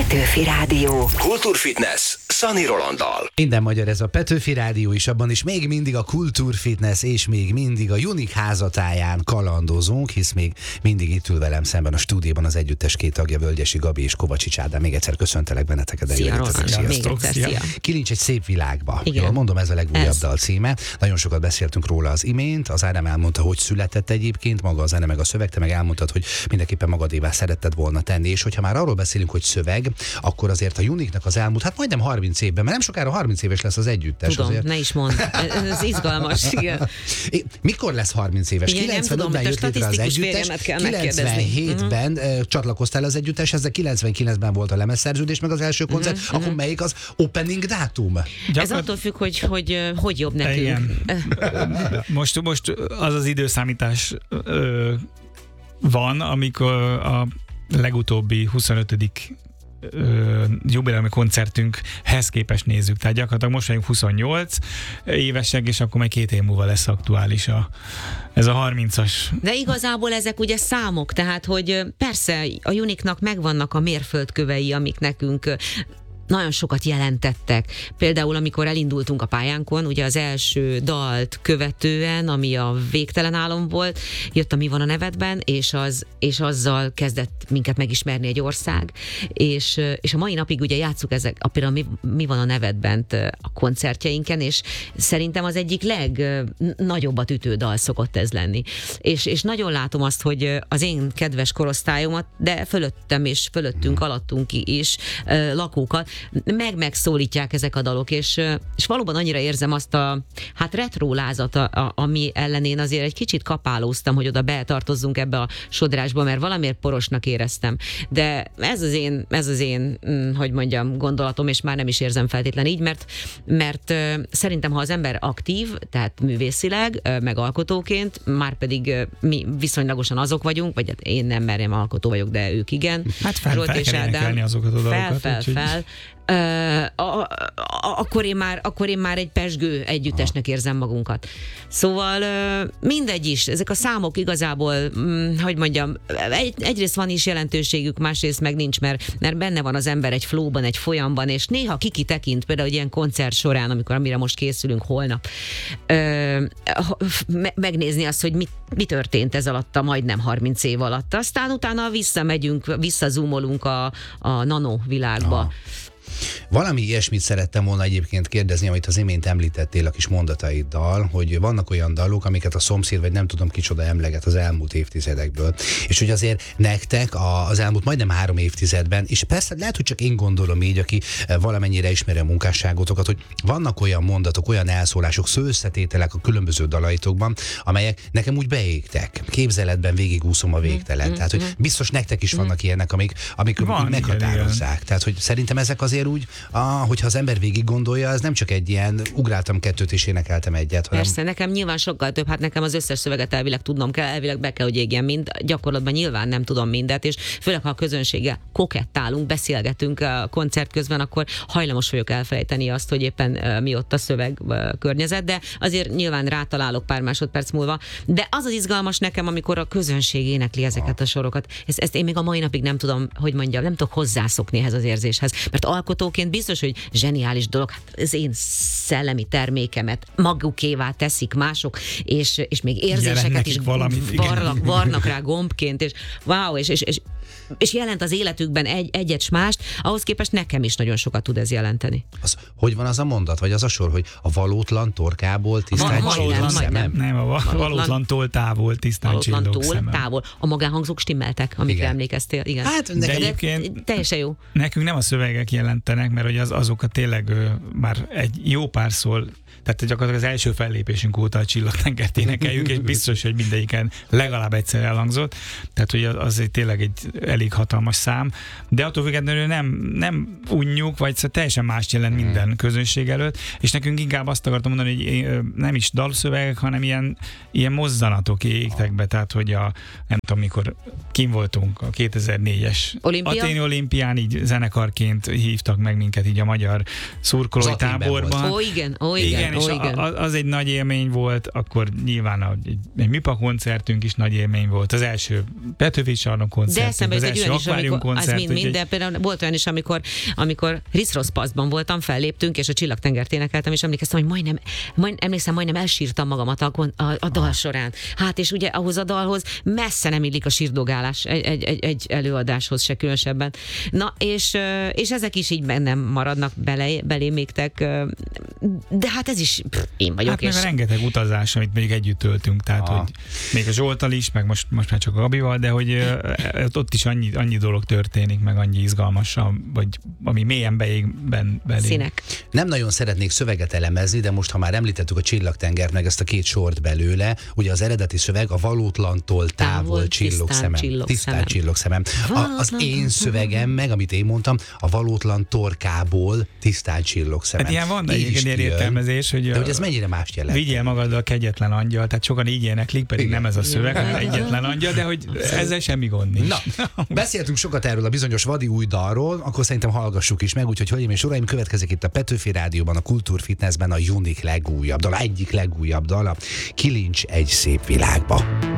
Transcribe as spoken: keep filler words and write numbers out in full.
Petőfi Rádió. Kultúrfitness Szani Rolanddal. Minden magyar ez a Petőfi Rádió is, abban is még mindig a Kultúrfitness és még mindig a Unik házatáján kalandozunk, hisz még mindig itt ül velem szemben a stúdióban az együttes két tagja, Völgyesi Gabi és Kovacsics Ádám. Még egyszer köszöntelek benneteket. Szia, Roland, még egyszer, szia. Kilincs egy szép világba. Igen. Jól mondom, ez a legújabb ez. dal címe. Nagyon sokat beszéltünk róla az imént. Az Ádám elmondta, hogy született egyébként, maga a zene meg a szöveg, te meg elmondtad, hogy mindenképpen magadévá szeretted volna tenni. És hogyha már arról beszélünk, hogy szöveg, akkor azért a Uniknak az elmúlt, hát majdnem harminc évben, mert nem sokára harminc éves lesz az együttes. Tudom, azért. Ne is mondd. Ez izgalmas, igen. Mikor lesz harminc éves? Igen, kilencvenötben jött létre az együttes, kilencvenhétben uh-huh. csatlakoztál az együtteshez, de kilencvenkilencben volt a lemezszerződés, meg az első koncert, uh-huh. akkor melyik az opening dátum? Gyakor... Ez attól függ, hogy hogy, hogy jobb nekünk. Igen. most, most az az időszámítás ö, van, amikor a legutóbbi huszonötödik jubileumi koncertünkhez képest nézzük. Tehát gyakorlatilag most vagyunk huszonnyolc évesek, és akkor majd két év múlva lesz aktuális a, ez a harmincas. De igazából ezek ugye számok, tehát hogy persze a Uniknak megvannak a mérföldkövei, amik nekünk nagyon sokat jelentettek. Például, amikor elindultunk a pályánkon, ugye az első dalt követően, ami a Végtelen álom volt, jött a Mi van a nevedben, és, az, és azzal kezdett minket megismerni egy ország, és, és a mai napig ugye játsszuk ezek, a például Mi, Mi van a nevedben a koncertjeinken, és szerintem az egyik legnagyobbat ütő dal szokott ez lenni. És, és nagyon látom azt, hogy az én kedves korosztályomat, de fölöttem és fölöttünk, alattunk is lakókat, meg megszólítják ezek a dalok, és, és valóban annyira érzem azt a hát retrólázat, a, a, ami ellen én azért egy kicsit kapálóztam, hogy oda betartozzunk ebbe a sodrásba, mert valamiért porosnak éreztem. De ez az én, ez az én, hogy mondjam, gondolatom, és már nem is érzem feltétlen így, mert, mert szerintem, ha az ember aktív, tehát művészileg, meg alkotóként, már pedig mi viszonylagosan azok vagyunk, vagy hát én nem merjem alkotó vagyok, de ők igen. Hát fel, Zsolt fel és kell Ádám, azokat a dalokat. Fel, fel, fel. Uh, a, a, akkor, én már, akkor én már egy pezsgő együttesnek érzem magunkat. Szóval uh, mindegy is, ezek a számok igazából, um, hogy mondjam, egy, egyrészt van is jelentőségük, másrészt meg nincs, mert, mert benne van az ember egy flowban, egy folyamban, és néha kiki tekint, például egy ilyen koncert során, amikor amire most készülünk holnap, uh, me- megnézni azt, hogy mit, mi történt ez alatt a majdnem harminc év alatt. Aztán utána visszamegyünk, visszazoomolunk a, a nano világba. Aha. Valami ilyesmit szerettem volna egyébként kérdezni, amit az imént említettél a kis mondataiddal, hogy vannak olyan dalok, amiket a szomszéd, vagy nem tudom kicsoda emleget az elmúlt évtizedekből. És hogy azért nektek az elmúlt majdnem három évtizedben, és persze lehet, hogy csak én gondolom így, aki valamennyire ismeri a munkásságotokat, hogy vannak olyan mondatok, olyan elszólások, szőszetételek a különböző dalaitokban, amelyek nekem úgy beégtek. Képzeletben végigúszom a végtelen. Mm, Tehát, hogy biztos nektek is vannak mm. ilyenek, amik, amik Van, meghatározzák. igen. Tehát, hogy szerintem ezek azért úgy, ah, hogyha az ember végig gondolja, ez nem csak egy ilyen ugráltam kettőt és énekeltem egyet. Hanem... Persze, nekem nyilván sokkal több, hát nekem az összes szöveget elvileg tudnom kell, elvileg be kell, hogy égjen mind, gyakorlatban nyilván nem tudom mindet, és főleg ha a közönséggel kokettálunk, beszélgetünk a koncert közben, akkor hajlamos vagyok elfelejteni azt, hogy éppen mi ott a szöveg környezet, de azért nyilván rátalálok pár másodperc múlva. De az az izgalmas nekem, amikor a közönség énekli ezeket a sorokat. Ezt, ezt én még a mai napig nem tudom, hogy mondjam, nem tudok hozzászokni ehhez az érzéshez, mert alkotóként biztos, hogy zseniális dolog, hát az én szellemi termékemet magukévá teszik mások, és, és még érzéseket is valamit, varnak, varnak rá gombként, és wow, és, és, és, és jelent az életükben egy, egyet s mást, ahhoz képest nekem is nagyon sokat tud ez jelenteni. Az, hogy van az a mondat, vagy az a sor, hogy a valótlan torkából tisztán csillog szemem? Nem, a val- valótlantól távol tisztán csillog szemem. Távol. A magánhangzók stimmeltek, amikre igen. emlékeztél. Igen. Hát, de egyébként teljesen jó. Nekünk nem a szövegek jelentenek, mert hogy az, azokat tényleg ö, már egy jó párszor, tehát gyakorlatilag az első fellépésünk óta a Csillagtengert énekeljük, és biztos, hogy mindegyiken legalább egyszer elhangzott, tehát hogy az, az egy tényleg egy elég hatalmas szám, de attól függetlenül nem, nem unjuk, vagy szóval teljesen mást jelent minden közönség előtt, és nekünk inkább azt akartam mondani, hogy nem is dalszövegek, hanem ilyen, ilyen mozzanatok égtek be, tehát hogy a, nem tudom, mikor kim voltunk a kétezer-négyes Olimpia? Athéni olimpián, így zenekarként hívtak meg minket így a magyar szurkolói táborban. Ó, igen, ó, igen. Igen, és ó, igen. A, az egy nagy élmény volt, akkor nyilván a, egy, egy MIPA koncertünk is nagy élmény volt, az első Petőfi Csarnok koncertünk. De eszembe az jut egy első olyan is, amikor, az akváriumkoncert, mind, mind, úgyhogy- de például volt olyan is, amikor, amikor Riszroszpaszban voltam, felléptünk, és a Csillagtengert énekeltem, és emlékeztem, hogy majdnem, majd, emlékszem, majdnem elsírtam magamat a, a, a dal során. Hát és ugye ahhoz a dalhoz messze nem illik a sírdogálás egy, egy, egy, egy előadáshoz se különösebben. Na, és, és ezek is így bennem maradnak, bele, belémégtek, de hát ez is pff, én vagyok. Hát és... meg a rengeteg utazás, amit még együtt töltünk, tehát Ah. hogy még a Zsolttal is, meg most, most már csak a Gabival, de hogy ö, ott is annyi, annyi dolog történik, meg annyi izgalmas, vagy ami mélyen beég ben, belé. Színek. Nem nagyon szeretnék szöveget elemezni, de most, ha már említettük a Csillagtengert, meg ezt a két sort belőle, ugye az eredeti szöveg a valótlantól távol, Távol, csillog tisztán szemem. csillog Tisztán szemem. csillog szemem. A, az én szövegem meg, amit én mondtam, a valótlan torkából tisztán csillog szemem. Hát ilyen van Így is egyébként ilyen kijön. értelmezés, hogy De hogy ez mennyire mást jelent? vigyél magaddal a kegyetlen angyal, tehát sokan így éneklik, pedig Igen. nem ez a szöveg, hanem egyetlen angyal, de hogy ezzel semmi gond nincs. Na, beszéltünk sokat erről a bizonyos vadi új dalról, akkor szerintem hallgassuk is meg, úgyhogy hölgyeim és uraim, következik itt a Petőfi Rádióban, a Kultúrfitnessben a Unik legújabb dal, egyik legújabb dal, a Kilincs egy szép világba.